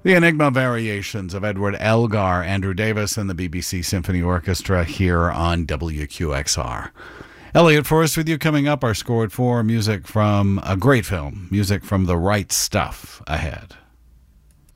The Enigma Variations of Edward Elgar, Andrew Davis, and the BBC Symphony Orchestra here on WQXR. Elliot Forrest with you. Coming up, our score at 4, music from a great film, music from The Right Stuff ahead.